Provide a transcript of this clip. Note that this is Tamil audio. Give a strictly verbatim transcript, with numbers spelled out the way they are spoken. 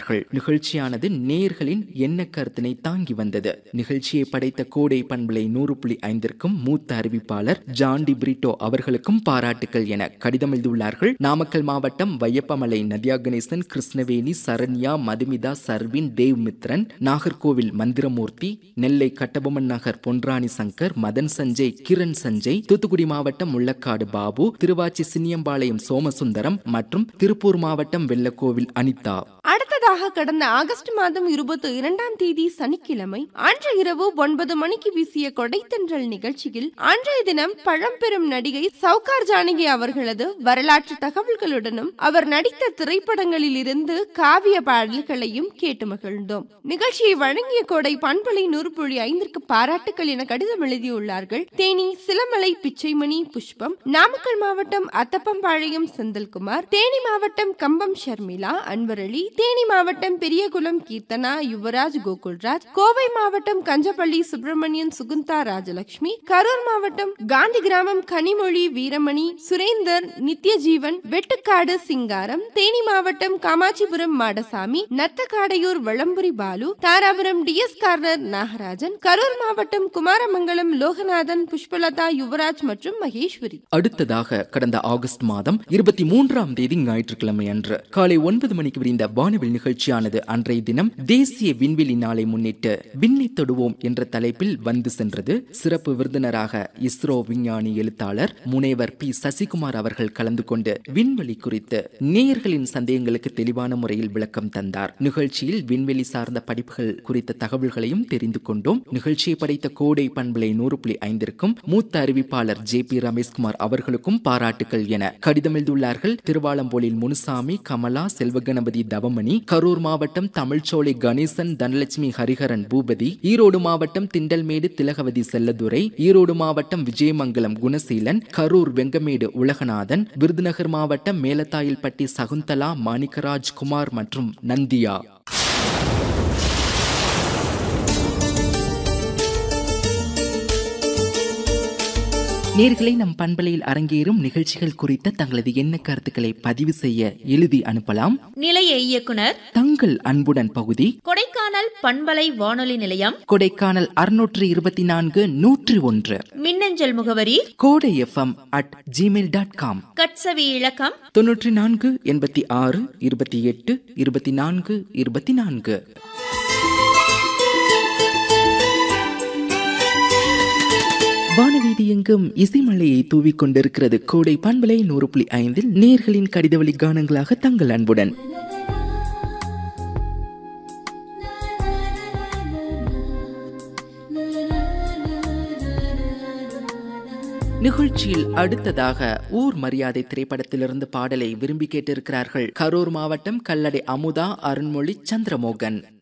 கொண்டாடினார்கள். நிகழ்ச்சியானது நேயர்களின் எண்ண கருத்தினை தாங்கி வந்தது. நிகழ்ச்சியை படைத்த கோடை பண்பலை நூறு புள்ளி ஐந்திற்கும் மூத்த அறிவிப்பாளர் ஜான் டி பிரிட்டோ அவர்களுக்கும் பாராட்டுகள் என கடிதம் எழுதியுள்ளார்கள். நாமக்கல் மாவட்டம் வையப்பமலை நதியா கணேசன், கிருஷ்ணவேணி, சரண்யா, மதுமிதா, சர்வின், தேவ் மித்ரன், நாகர்கோவில் மந்திரமூர்த்தி, நெல்லை கட்டபொம்மன் நகர் பொன்ராணி சங்கர், மதன் சஞ்சய், கிரண் சஞ்சய், தூத்துக்குடி மாவட்டம் முள்ளக்காடு பாபு, திருவாச்சி சின்னியம்பாளையம் சோமசுந்தரம் மற்றும் திருப்பூர் மாவட்டம் வெள்ளக்கோவில் அனிதா. அடுத்ததாக கடந்த ஆகஸ்ட் மாதம் இருபத்தி இரண்டாம் தேதி சனிக்கிழமை அன்று இரவு ஒன்பது மணிக்கு வீசிய கொடைத்தென்றல் நிகழ்ச்சியில் அன்றைய தினம் பழம்பெரும் நடிகை சவுகார் ஜானகி அவர்களது வரலாற்று தகவல்களுடனும் அவர் நடித்த திரைப்படங்களில் இருந்து காவிய பாடல்களையும் கேட்டு மகிழ்ந்தோம். நிகழ்ச்சியை வழங்கிய கோடை பண்பலை நூறு புள்ளி ஐந்திற்கு பாராட்டுக்கள் என கடிதம் எழுதியுள்ளார்கள். தேனி சிலமலை பிச்சைமணி புஷ்பம், நாமக்கல் மாவட்டம் அத்தப்பம்பாளையம் செந்தில்குமார், தேனி மாவட்டம் கம்பம் ஷர்மிளா, அன்வரளி, தேனி மாவட்டம் பெரியகுளம் கீர்த்தனா, யுவராஜ், கோகுல்ராஜ், கோவை மாவட்டம் கஞ்சப்பள்ளி சுப்பிரமணியன், சுகுந்தா, ராஜலட்சுமி, கரூர் மாவட்டம் காந்தி கிராமம் கனிமொழி, வீரமணி, சுரேந்தர், நித்யஜீவன், வெட்டுக்காடு சிங்காரம், தேனி மாவட்டம் Kamatchipuram Madasamy, Nathakadaiyur Valampuri Balu, Dharapuram D S corner Nagarajan, Karur மாவட்டம் குமாரமங்கலம் லோகநாதன், புஷ்பலதா, யுவராஜ் மற்றும் மகேஸ்வரி. அடுத்ததாக கடந்த ஆகஸ்ட் மாதம் இருபத்தி மூன்றாம் தேதி ஞாயிற்றுக்கிழமை அன்று காலை ஒன்பது மணிக்கு விரிந்த வானவில் நிகழ்ச்சியானது அன்றைய தினம் தேசிய விண்வெளி நாளை முன்னிட்டு விண்ணை தொடுவோம் என்ற தலைப்பில் வந்து சென்றது. சிறப்பு விருந்தினராக இஸ்ரோ விஞ்ஞானி எழுத்தாளர் முனைவர் பி சசிகுமார் அவர்கள் கலந்து கொண்டு விண்வெளி குறித்து நேயர்களின் சந்தேகங்களுக்கு தெளிவான முறையில் விளக்கம் தந்தார். நிகழ்ச்சியில் விண்வெளி சார்ந்த படிப்புகள் குறித்த தகவல்களையும் தெரிந்து கொண்டோம். நிகழ்ச்சியை படைத்த கோடை பண்பலை நூறு புள்ளி ஐந்திற்கும் மூத்த அறிவிப்பாளர் ஜே பி ரமேஷ்குமார் அவர்களுக்கும் பாராட்டுகள் என கடிதம் எழுதியுள்ளார்கள். திருவாலம்போலில் முனுசாமி, கமலா, செல்வகணபதி, தவமணி, கரூர் மாவட்டம் தமிழ்ச்சோலை கணேசன், தனலட்சுமி, ஹரிஹரன், பூபதி, ஈரோடு மாவட்டம் திண்டல்மேடு திலகவதி செல்லதுரை, ஈரோடு மாவட்டம் விஜயமங்கலம் குணசீலன், கரூர் வெங்கமேடு உலகநாதன், விருதுநகர் மாவட்டம் மேலத்தாயில்பட்டி சகுந்தலா, மாணிக்கராஜ், குமார் மற்றும் நந்தியா. நேர்களை நம் பண்பலையில் அரங்கேறும் நிகழ்ச்சிகள் குறித்த தங்களது எண்ண கருத்துக்களை பதிவு செய்ய எழுதி அனுப்பலாம். நிலைய இயக்குனர் தங்கள் அன்புடன் பகுதி, கொடைக்கானல் பண்பலை வானொலி நிலையம், கொடைக்கானல் அறுநூற்று இருபத்தி நான்கு நூற்றி ஒன்று. மின்னஞ்சல் முகவரி கோடை FM at Gmail dot com. கட்சவி இலக்கம் தொன்னூற்றி நான்கு எண்பத்தி ஆறு இருபத்தி எட்டு இருபத்தி நான்கு இருபத்தி நான்கு. வானவீதி எங்கும் இசைமலையை தூவிக் கொண்டிருக்கிறது கோடை பண்பலை நூறு புள்ளி ஐந்தில் நேயர்களின் கடிதவழி கானங்களாக தங்கள் அன்புடன். நிகழ்ச்சியில் அடுத்ததாக ஊர் மரியாதை திரைப்படத்திலிருந்து பாடலை விரும்பி கேட்டிருக்கிறார்கள். கரூர் மாவட்டம் கல்லடை அமுதா, அருண்மொழி, சந்திரமோகன்.